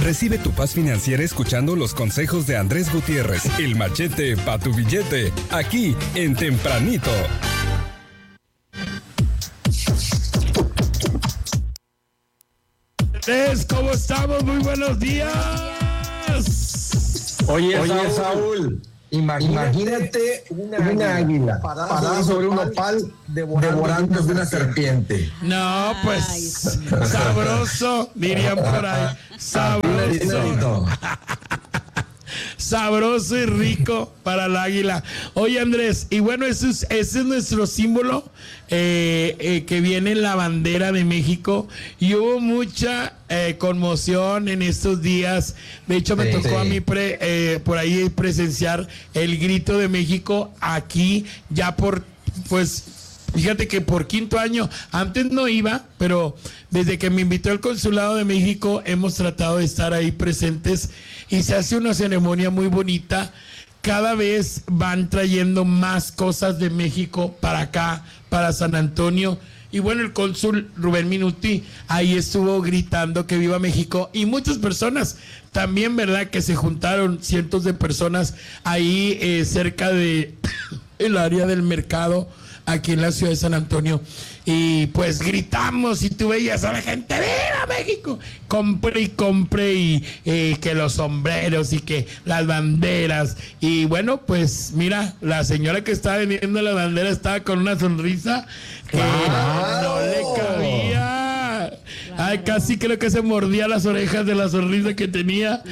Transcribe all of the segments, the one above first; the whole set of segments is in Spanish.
Recibe tu paz financiera escuchando los consejos de Andrés Gutiérrez, el machete pa' tu billete, aquí en Tempranito. ¿Cómo estamos? Muy buenos días. Oye, Saúl, imagínate una águila parada sobre un nopal devorando una serpiente. No, pues sabroso, dirían por ahí. Sabroso. Sabroso y rico para el águila. Oye, Andrés, y bueno, ese es nuestro símbolo que viene en la bandera de México, y hubo mucha conmoción en estos días. De hecho, me tocó a mí por ahí presenciar el grito de México aquí, ya fíjate que por quinto año. Antes no iba, pero desde que me invitó el Consulado de México hemos tratado de estar ahí presentes, y se hace una ceremonia muy bonita. Cada vez van trayendo más cosas de México para acá, para San Antonio. Y bueno, el cónsul Rubén Minuti ahí estuvo gritando que viva México, y muchas personas también, ¿verdad? Que se juntaron cientos de personas ahí cerca de el área del mercado aquí en la ciudad de San Antonio, y pues gritamos, y tú veías a la gente: ¡viva México! Compre y que los sombreros y que las banderas. Y bueno, pues mira, la señora que estaba vendiendo la bandera estaba con una sonrisa que no le cabía. Ay, casi creo que se mordía las orejas de la sonrisa que tenía.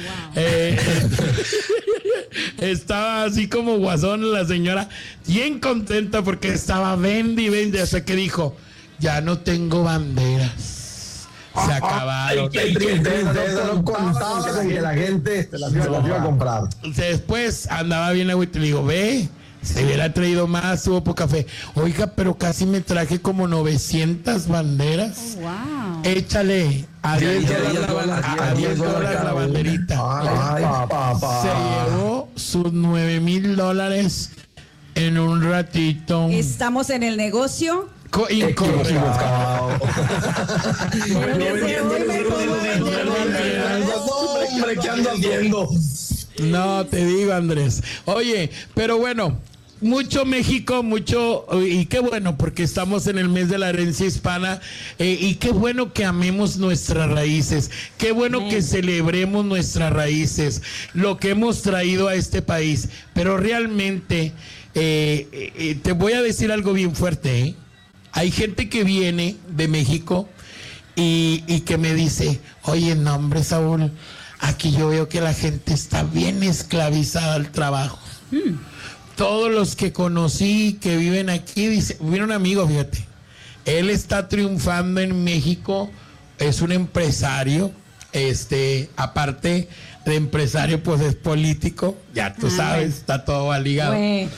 Estaba así como guasón la señora, bien contenta porque estaba vende, hasta que dijo: ya no tengo banderas, se acabaron. No contaba con que la gente se las iba a comprar. Después andaba bien agüita, le digo: ve, se hubiera traído más, tuvo poca fe. Oiga, pero casi me traje como 900 banderas. Oh, wow. Échale a $10 la banderita. Se llevó sus $9,000 en un ratito. Estamos en el negocio equivocado. Hombre, ¿qué ando haciendo? No, te digo, Andrés. Oye, pero bueno, mucho México, y qué bueno, porque estamos en el mes de la herencia hispana, y qué bueno que amemos nuestras raíces, qué bueno que celebremos nuestras raíces, lo que hemos traído a este país. Pero realmente, te voy a decir algo bien fuerte, Hay gente que viene de México y que me dice: oye, no, hombre, Saúl, aquí yo veo que la gente está bien esclavizada al trabajo. Todos los que conocí que viven aquí, viene un amigo, fíjate, él está triunfando en México, es un empresario, aparte de empresario, pues es político, ya tú sabes, está todo ligado.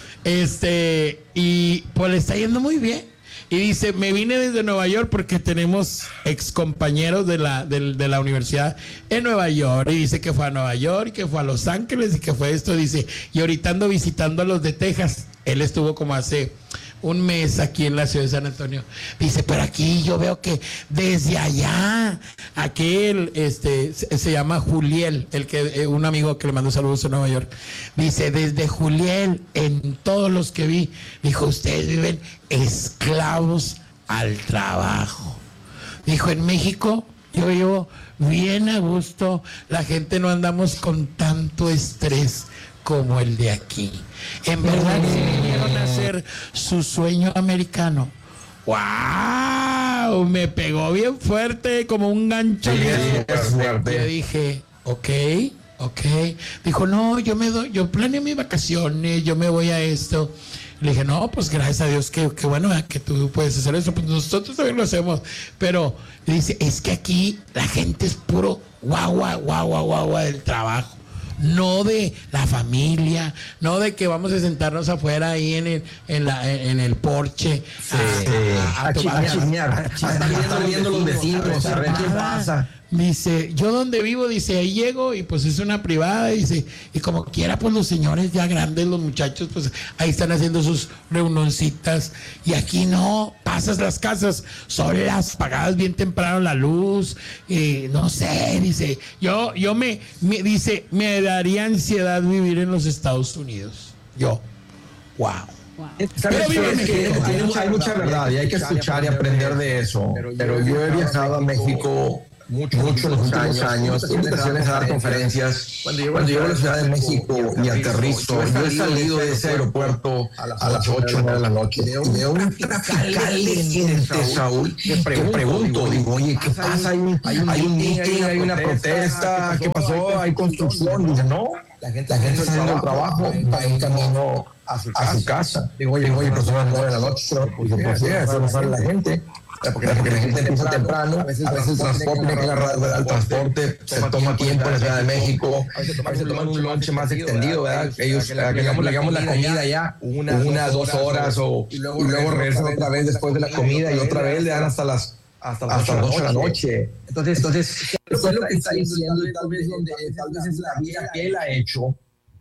Y pues le está yendo muy bien. Y dice: me vine desde Nueva York porque tenemos excompañeros de la universidad en Nueva York. Y dice que fue a Nueva York, y que fue a Los Ángeles, y que fue esto. Dice: y ahorita ando visitando a los de Texas. Él estuvo como hace un mes aquí en la ciudad de San Antonio. Dice: pero aquí yo veo que desde allá, aquel, se llama Juliel, un amigo que le mandó saludos a Nueva York. Dice: desde Juliel, en todos los que vi, dijo, ustedes viven esclavos al trabajo. Dijo: en México yo vivo bien a gusto, la gente no andamos con tanto estrés como el de aquí. En verdad, si vinieron a hacer su sueño americano. ¡Wow! Me pegó bien fuerte, como un gancho. Yo dije: ok. Dijo: no, yo planeé mis vacaciones, yo me voy a esto. Le dije: no, pues gracias a Dios, que bueno que tú puedes hacer eso, pues nosotros también lo hacemos. Pero dice: es que aquí la gente es puro guau del trabajo. No de la familia, no de que vamos a sentarnos afuera ahí en el porche a chismear. Están viendo los vecinos, a ver qué pasa. Dice, yo donde vivo, dice, ahí llego y pues es una privada, dice, y como quiera, pues los señores ya grandes, los muchachos, pues ahí están haciendo sus reunioncitas, y aquí no, pasas las casas solas, pagadas bien temprano la luz, no sé, dice, dice, me daría ansiedad vivir en los Estados Unidos. Yo, wow. ¿Sabes? Hay mucha verdad y hay que escuchar y aprender de eso. Pero yo he viajado a México mucho en los últimos años, en ocasiones a dar conferencias. Cuando llego a la Ciudad de México y aterrizo, yo he salido de ese aeropuerto a las 8 de la noche. Veo un trafical de gente, Saúl, que pregunto, digo, oye, ¿qué pasa? Hay un meeting, hay una protesta, ¿qué pasó? ¿Hay construcción? Dice, no, la gente está haciendo el trabajo, va en camino a su casa. Digo, oye, pero son las 9 de la noche, pues sí, eso no sale la gente. Porque la gente empieza temprano, a veces el transporte, el transporte se toma tiempo en la Ciudad de México, a veces toman un lunch más extendido, ¿verdad? Ellos, que hagamos la comida ya, 2 horas, y luego regresan otra vez después de la comida, y otra vez le dan hasta las 8 de la noche. Entonces, eso es lo que está diciendo, tal vez es la vida que él ha hecho.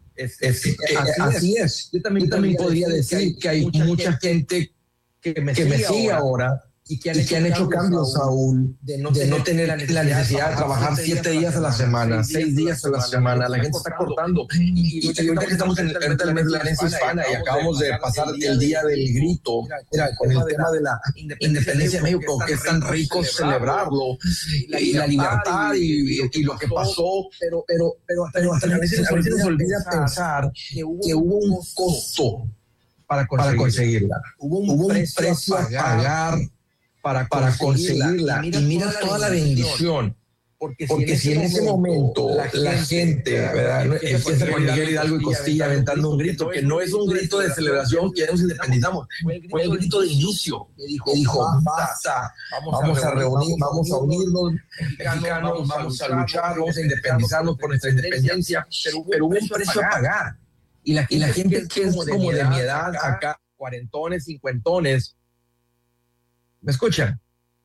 Así es. Yo también podría decir que hay mucha gente que me sigue ahora y que han hecho cambios, Saúl, de no tener la necesidad de trabajar 7 días a la semana, 6 días a la semana. La gente está cortando. Y ahorita que estamos en el mes de la herencia hispana y acabamos de pasar el día del grito, con el tema de la independencia de México, que es tan rico celebrarlo, y la libertad y lo que pasó, pero hasta a veces nos olvida pensar que hubo un costo para conseguirla. Hubo un precio a pagar para conseguirla. Y mira toda la bendición. Porque si en ese momento la gente, ¿verdad?, empieza con Miguel Hidalgo y Costilla aventando un grito, que no es un grito de celebración, que ya nos independizamos, fue el grito de inicio, que dijo, basta, vamos a reunir, vamos a unirnos, mexicanos, vamos a luchar, vamos a independizarnos por nuestra independencia, pero hubo un precio a pagar. Y la gente que es como de mi edad acá, cuarentones, cincuentones, ¿me escuchan?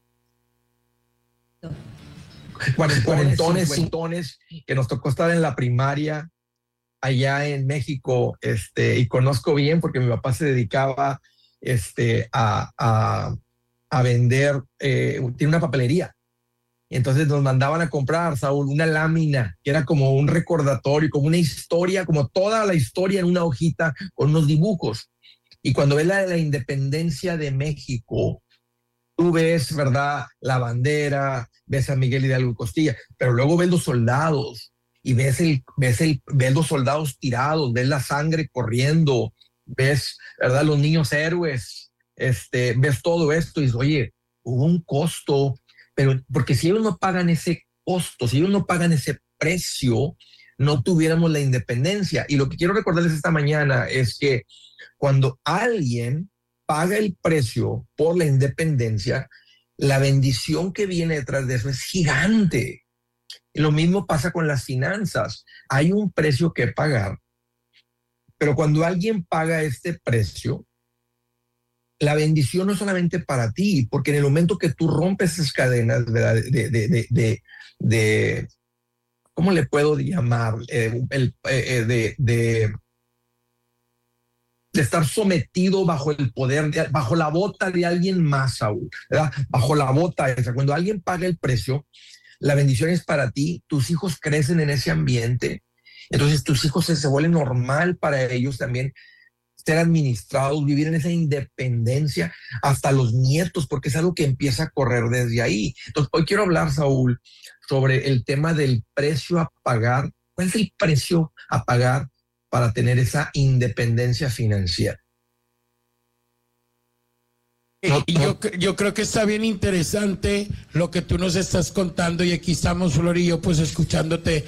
Cuarentones, cincuentones, que nos tocó estar en la primaria allá en México, y conozco bien porque mi papá se dedicaba a vender, tiene una papelería. Entonces nos mandaban a comprar, Saúl, una lámina que era como un recordatorio, como una historia, como toda la historia en una hojita con unos dibujos. Y cuando ves la independencia de México, tú ves, ¿verdad?, la bandera, ves a Miguel Hidalgo y Costilla, pero luego ves los soldados y ves los soldados tirados, ves la sangre corriendo, ves, ¿verdad?, los niños héroes, ves todo esto y dices, oye, hubo un costo, pero porque si ellos no pagan ese costo, si ellos no pagan ese precio, no tuviéramos la independencia. Y lo que quiero recordarles esta mañana es que cuando alguien paga el precio por la independencia, la bendición que viene detrás de eso es gigante. Y lo mismo pasa con las finanzas. Hay un precio que pagar, pero cuando alguien paga este precio, la bendición no es solamente para ti, porque en el momento que tú rompes esas cadenas, ¿verdad?, de ¿cómo le puedo llamar? De estar sometido bajo el poder, bajo la bota de alguien más, Saúl, ¿verdad? Bajo la bota esa. Cuando alguien paga el precio, la bendición es para ti, tus hijos crecen en ese ambiente, entonces tus hijos se vuelven normal para ellos también ser administrados, vivir en esa independencia, hasta los nietos, porque es algo que empieza a correr desde ahí. Entonces, hoy quiero hablar, Saúl, sobre el tema del precio a pagar. ¿Cuál es el precio a pagar para tener esa independencia financiera? Yo creo que está bien interesante lo que tú nos estás contando, y aquí estamos, Flor y yo, pues escuchándote,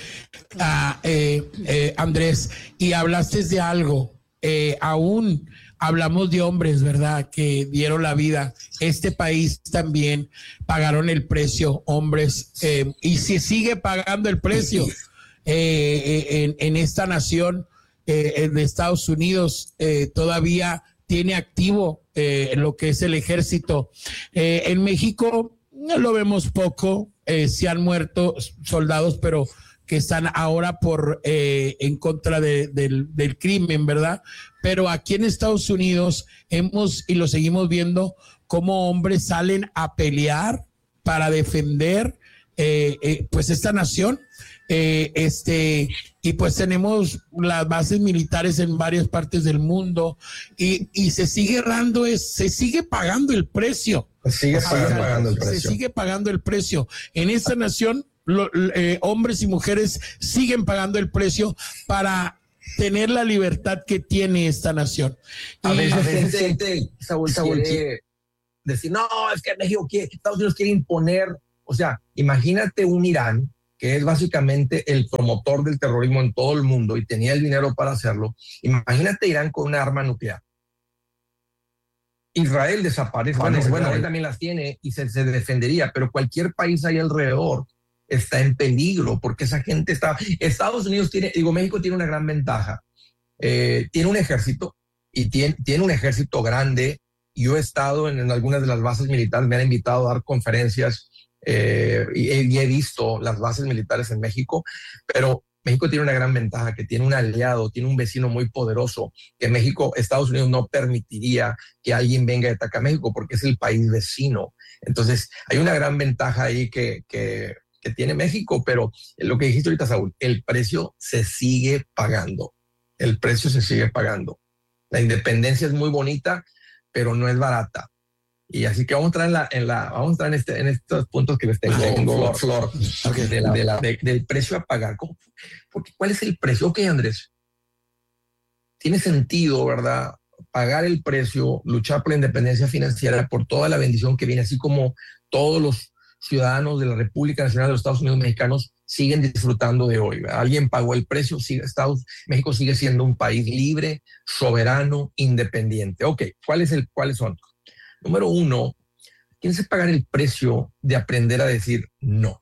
Andrés, y hablaste de algo. Aún hablamos de hombres, ¿verdad?, que dieron la vida. Este país también pagaron el precio, hombres, y se sigue pagando el precio en esta nación de Estados Unidos. Todavía tiene activo lo que es el ejército. En México lo vemos poco. sí han muerto soldados, pero que están ahora en contra del crimen, ¿verdad? Pero aquí en Estados Unidos y lo seguimos viendo, cómo hombres salen a pelear para defender pues esta nación. Y pues tenemos las bases militares en varias partes del mundo y se sigue pagando el precio. Se sigue pagando el precio. En esta nación, hombres y mujeres siguen pagando el precio para tener la libertad que tiene esta nación. A veces gente, Saúl quiere decir, no, es que Estados Unidos quiere imponer. O sea, imagínate un Irán que es básicamente el promotor del terrorismo en todo el mundo y tenía el dinero para hacerlo. Imagínate Irán con una arma nuclear. Israel desaparece. Bueno, Israel también las tiene y se defendería, pero cualquier país ahí alrededor está en peligro porque esa gente está... Estados Unidos México tiene una gran ventaja. Tiene un ejército y tiene un ejército grande. Yo he estado en algunas de las bases militares, me han invitado a dar conferencias y he visto las bases militares en México, pero México tiene una gran ventaja, que tiene un aliado, tiene un vecino muy poderoso, que Estados Unidos no permitiría que alguien venga y ataque a México porque es el país vecino. Entonces hay una gran ventaja ahí que tiene México, pero lo que dijiste ahorita, Saúl, el precio se sigue pagando. El precio se sigue pagando. La independencia es muy bonita, pero no es barata. Y así que vamos a entrar en estos puntos que les tengo, Flor, okay, del precio a pagar. Porque ¿cuál es el precio? Ok, Andrés, tiene sentido, ¿verdad? Pagar el precio, luchar por la independencia financiera, por toda la bendición que viene, así como todos los ciudadanos de la República Nacional de los Estados Unidos Mexicanos siguen disfrutando de hoy, ¿verdad? Alguien pagó el precio, México sigue siendo un país libre, soberano, independiente. Ok, ¿cuáles son? Número uno, tienes que pagar el precio de aprender a decir no.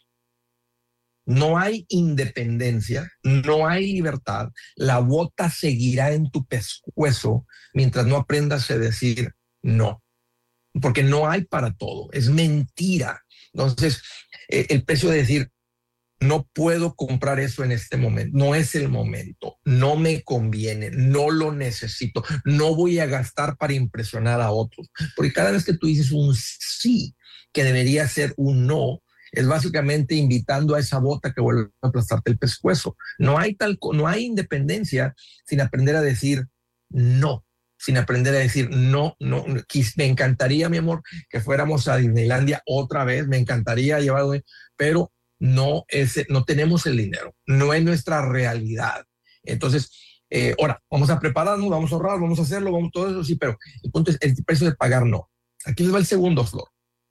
No hay independencia, no hay libertad. La bota seguirá en tu pescuezo mientras no aprendas a decir no. Porque no hay para todo, es mentira. Entonces, el precio de decir no puedo comprar eso en este momento, no es el momento, no me conviene, no lo necesito, no voy a gastar para impresionar a otros. Porque cada vez que tú dices un sí, que debería ser un no, es básicamente invitando a esa bota que vuelve a aplastarte el pescuezo. No hay independencia sin aprender a decir no, sin aprender a decir no. Me encantaría, mi amor, que fuéramos a Disneylandia otra vez, me encantaría llevarlo, pero no tenemos el dinero, no es nuestra realidad. Entonces, ahora, vamos a prepararnos, vamos a ahorrar, vamos a hacerlo, todo eso, sí, pero el punto es el precio de pagar no. Aquí les va el segundo, Flor.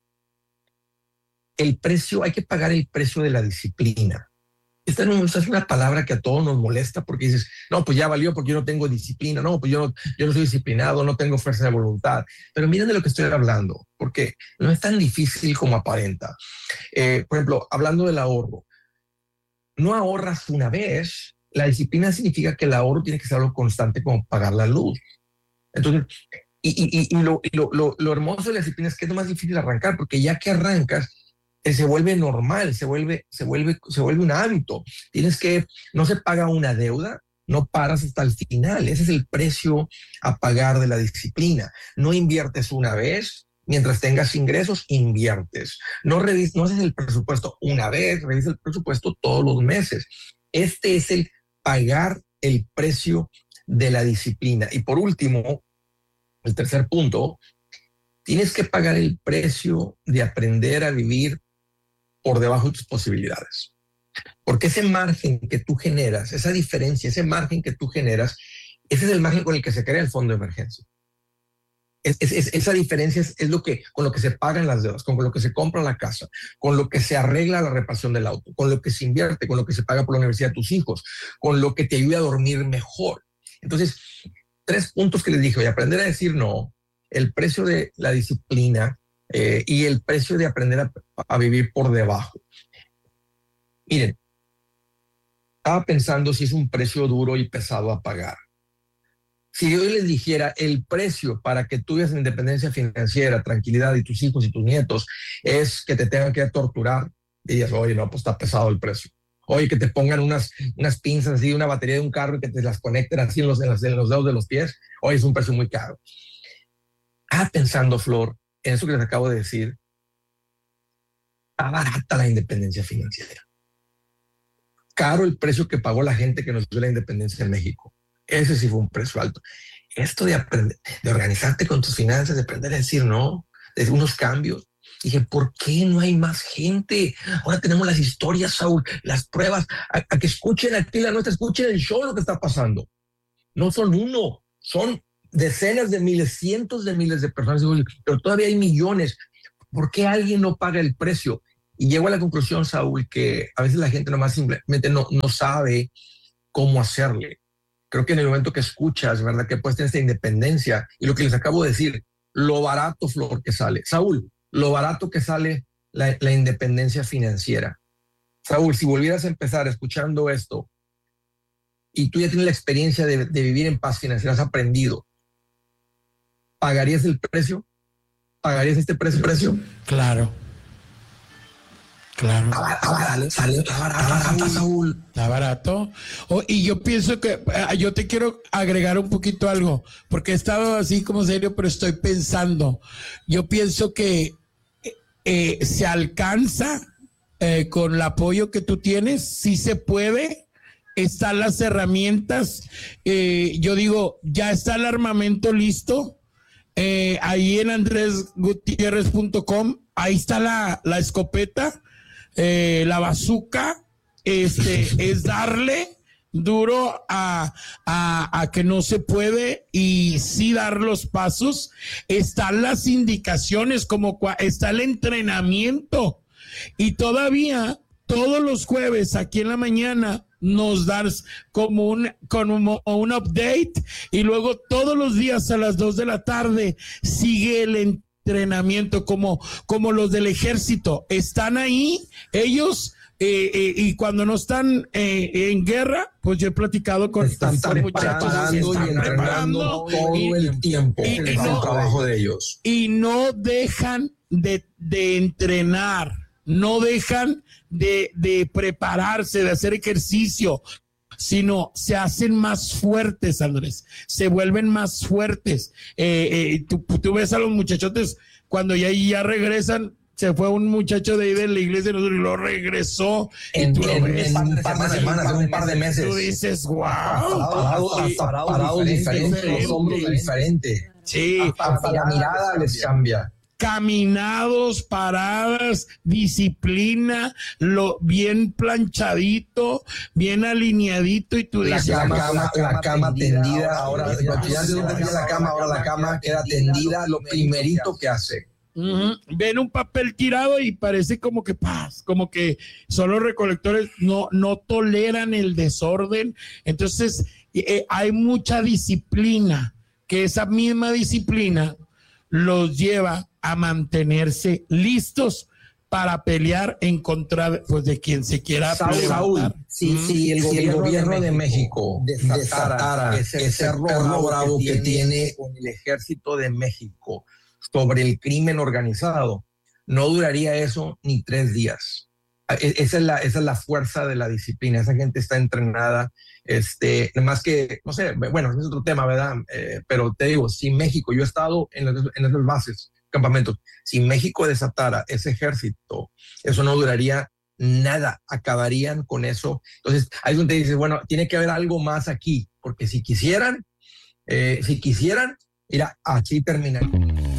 Hay que pagar el precio de la disciplina. Esta es una palabra que a todos nos molesta porque dices, no, pues ya valió porque yo no tengo disciplina, no, pues yo no soy disciplinado, no tengo fuerza de voluntad. Pero miren de lo que estoy hablando, porque no es tan difícil como aparenta. Por ejemplo, hablando del ahorro, no ahorras una vez. La disciplina significa que el ahorro tiene que ser algo constante como pagar la luz. Entonces, lo hermoso de la disciplina es que es lo más difícil arrancar, porque ya que arrancas, se vuelve normal, se vuelve un hábito. No se paga una deuda, no paras hasta el final. Ese es el precio a pagar de la disciplina. No inviertes una vez, mientras tengas ingresos, inviertes. No haces el presupuesto una vez, revisa el presupuesto todos los meses. Este es el pagar el precio de la disciplina. Y por último, el tercer punto, tienes que pagar el precio de aprender a vivir por debajo de tus posibilidades. Porque ese margen que tú generas, esa diferencia, ese margen que tú generas, ese es el margen con el que se crea el fondo de emergencia. Esa diferencia es con lo que se pagan las deudas, con lo que se compra la casa, con lo que se arregla la reparación del auto, con lo que se invierte, con lo que se paga por la universidad de tus hijos, con lo que te ayuda a dormir mejor. Entonces, 3 puntos que les dije: aprender a decir no, el precio de la disciplina, y el precio de aprender a vivir por debajo. Miren, estaba pensando si es un precio duro y pesado a pagar. Si yo les dijera el precio para que tú vivas en independencia financiera, tranquilidad, y tus hijos y tus nietos es que te tengan que torturar, dirías, oye, no, pues está pesado el precio. Oye, que te pongan unas pinzas así, una batería de un carro y que te las conecten así en los dedos de los pies. Oye, es un precio muy caro. Pensando, Flor, en eso que les acabo de decir, está barata la independencia financiera. Caro el precio que pagó la gente que nos dio la independencia en México. Ese sí fue un precio alto. Esto de aprender, de organizarte con tus finanzas, de aprender a decir no, de unos cambios. Dije, ¿por qué no hay más gente? Ahora tenemos las historias, Saúl, las pruebas, a que escuchen aquí la nuestra, escuchen el show, lo que está pasando. No son uno, son decenas de miles, cientos de miles de personas, pero todavía hay millones. ¿Por qué alguien no paga el precio? Y llego a la conclusión, Saúl, que a veces la gente nomás simplemente no sabe cómo hacerle. Creo que en el momento que escuchas, ¿verdad? Que puedes tener esta independencia, y lo que les acabo de decir, lo barato, Flor, que sale. Saúl, lo barato que sale la independencia financiera. Saúl, si volvieras a empezar escuchando esto, y tú ya tienes la experiencia de vivir en paz financiera, has aprendido, ¿pagarías el precio? ¿Pagarías este precio? Claro. Está barato, Saúl. Está barato. Y yo pienso que yo te quiero agregar un poquito algo, porque he estado así como serio, pero estoy pensando. Yo pienso que se alcanza con el apoyo que tú tienes, sí se puede. Están las herramientas. Yo digo, ya está el armamento listo. Ahí en andresgutierrez.com, ahí está la escopeta, la bazooka, es darle duro a que no se puede y sí dar los pasos. Están las indicaciones, como está el entrenamiento, y todavía todos los jueves aquí en la mañana nos das como un update, y luego todos los días a las 2 de la tarde sigue el entrenamiento, como los del ejército. Están ahí ellos, y cuando no están en guerra, pues yo he platicado con están preparando y entrenando todo el tiempo. Y el trabajo de ellos. Y no dejan de entrenar, no dejan de prepararse, de hacer ejercicio, sino se hacen más fuertes, Andrés, se vuelven más fuertes. Tú ves a los muchachotes cuando ya regresan. Se fue un muchacho de ahí de la iglesia y lo regresó en un par de semanas, en un par de meses. Tú dices, wow. Parados diferentes, los hombros diferentes. Sí. Hasta la mirada les cambia. Caminados, paradas, disciplina, bien planchadito, bien alineadito, y tú dices, la cama tendida. Ahora, antes no tenía la cama, ahora la cama queda tendida, lo primerito que hace. Ven un papel tirado y parece como que son los recolectores, no toleran el desorden. Entonces hay mucha disciplina, que esa misma disciplina los lleva a mantenerse listos para pelear en contra, pues, de quien se quiera. Saúl, si el gobierno de México desatara ese perro bravo que tiene con el ejército de México sobre el crimen organizado, no duraría eso ni 3 días. Esa es la fuerza de la disciplina. Esa gente está entrenada, más que, no sé, bueno, ese es otro tema, ¿verdad? Pero te digo, si México, yo he estado en esas bases, campamentos, si México desatara ese ejército, eso no duraría nada, acabarían con eso. Entonces, ahí es donde dices, bueno, tiene que haber algo más aquí, porque si quisieran, mira, así terminan.